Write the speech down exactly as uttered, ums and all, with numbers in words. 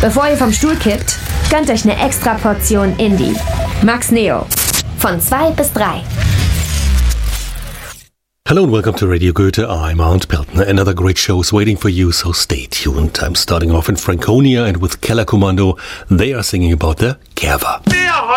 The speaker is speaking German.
Bevor ihr vom Stuhl kippt, gönnt euch eine extra Portion Indie. Max Neo. Von zwei bis drei. Hello and welcome to Radio Goethe. I'm Arndt Peltner. Another great show is waiting for you, so stay tuned. I'm starting off in Franconia and with Keller Kommando. They are singing about the Kerwa.